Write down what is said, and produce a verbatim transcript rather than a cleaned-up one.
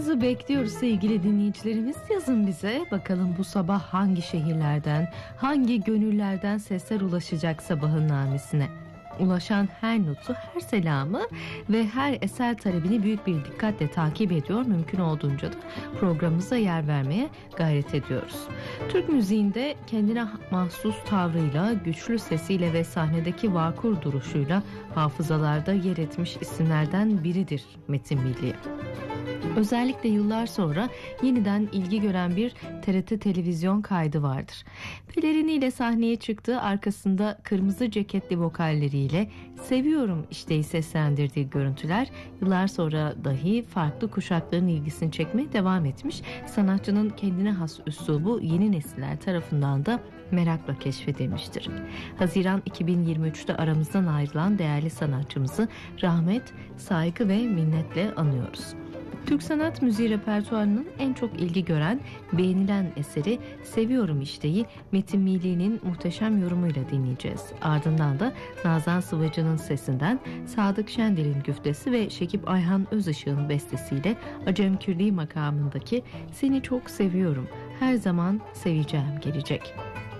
Bekliyoruz sevgili dinleyicilerimiz. Yazın bize bakalım bu sabah hangi şehirlerden, hangi gönüllerden sesler ulaşacak sabahın namesine. Ulaşan her notu, her selamı ve her eser talebini büyük bir dikkatle takip ediyor. Mümkün olduğunca da programımıza yer vermeye gayret ediyoruz. Türk müziğinde kendine mahsus tavrıyla, güçlü sesiyle ve sahnedeki vakur duruşuyla hafızalarda yer etmiş isimlerden biridir Metin Milli. Özellikle yıllar sonra yeniden ilgi gören bir T R T televizyon kaydı vardır. Peleriniyle sahneye çıktığı, arkasında kırmızı ceketli vokalleriyle "Seviyorum İşte'yi" seslendirdiği görüntüler yıllar sonra dahi farklı kuşakların ilgisini çekmeye devam etmiş. Sanatçının kendine has üslubu yeni nesiller tarafından da merakla keşfedilmiştir. Haziran iki bin yirmi üçte aramızdan ayrılan değerli sanatçımızı rahmet, saygı ve minnetle anıyoruz. Türk sanat müziği repertuarının en çok ilgi gören, beğenilen eseri "Seviyorum İşte'yi" Metin Milli'nin muhteşem yorumuyla dinleyeceğiz. Ardından da Nazan Sıvacı'nın sesinden Sadık Şendel'in güftesi ve Şekip Ayhan Özışık'ın bestesiyle Acem Kürdi makamındaki "Seni çok seviyorum, her zaman seveceğim" gelecek.